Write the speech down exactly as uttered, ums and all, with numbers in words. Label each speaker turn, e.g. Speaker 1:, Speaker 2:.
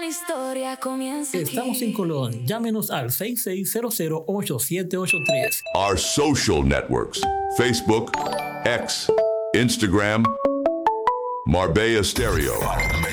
Speaker 1: gran historia comienza aquí.
Speaker 2: Estamos en Colón. Llámenos al seis seis cero cero, ocho siete ocho tres.
Speaker 3: Our social networks: Facebook, X, Instagram, Marbella Stereo.